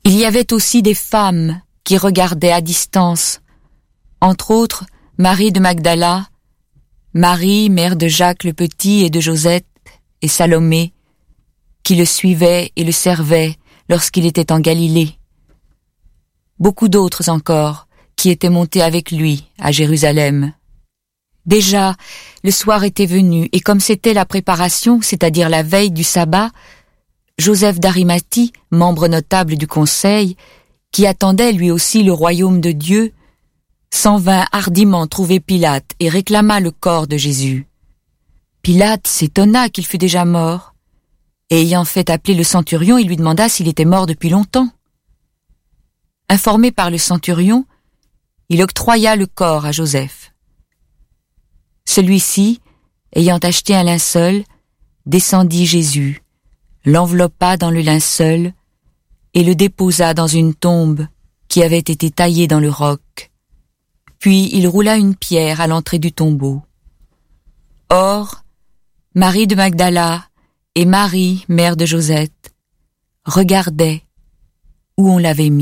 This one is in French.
Il y avait aussi des femmes qui regardaient à distance, entre autres Marie de Magdala, Marie, mère de Jacques le Petit et de Josette, et Salomé, qui le suivaient et le servaient lorsqu'il était en Galilée. Beaucoup d'autres encore qui étaient montés avec lui à Jérusalem. Déjà, le soir était venu, et comme c'était la préparation, c'est-à-dire la veille du sabbat, Joseph d'Arimathie, membre notable du conseil, qui attendait lui aussi le royaume de Dieu, s'en vint hardiment trouver Pilate et réclama le corps de Jésus. Pilate s'étonna qu'il fût déjà mort, et ayant fait appeler le centurion, il lui demanda s'il était mort depuis longtemps. Informé par le centurion, il octroya le corps à Joseph. Celui-ci, ayant acheté un linceul, descendit Jésus, l'enveloppa dans le linceul et le déposa dans une tombe qui avait été taillée dans le roc. Puis il roula une pierre à l'entrée du tombeau. Or, Marie de Magdala et Marie, mère de Josette, regardaient où on l'avait mis.